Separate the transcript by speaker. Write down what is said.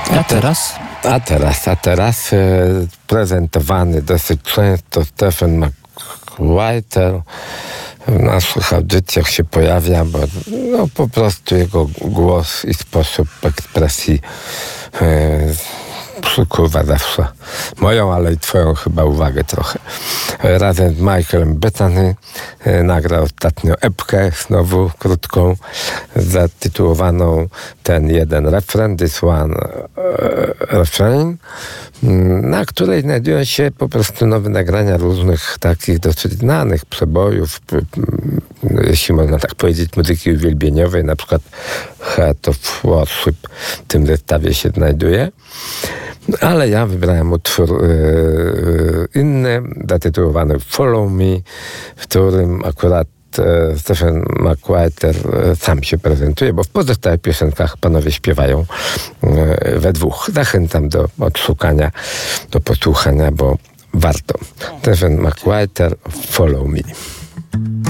Speaker 1: A teraz prezentowany dosyć często Stephen McWhirter w naszych audycjach się pojawia, bo po prostu jego głos i sposób ekspresji przykuwa zawsze moją, ale i twoją chyba uwagę trochę. Razem z Michaelem Bethany nagrał ostatnio epkę, znowu krótką, zatytułowaną Ten jeden refren, This One Refrain, na której znajdują się po prostu nowe nagrania różnych takich dosyć znanych przebojów, jeśli można tak powiedzieć, muzyki uwielbieniowej, na przykład Heart of Worship w tym zestawie się znajduje. Ale ja wybrałem utwór inny, zatytułowany Follow Me, w którym akurat Stephen McWhirter sam się prezentuje, bo w pozostałych piosenkach panowie śpiewają we dwóch. Zachęcam do odszukania, do posłuchania, bo warto. Stephen McWhirter, Follow Me.